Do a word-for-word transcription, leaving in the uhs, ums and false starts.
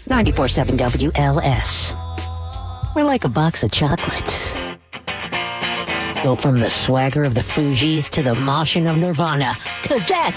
ninety-four point seven W L S. We're like a box of chocolates. Go from the swagger of the Fugees to the motion of Nirvana, 'cause that's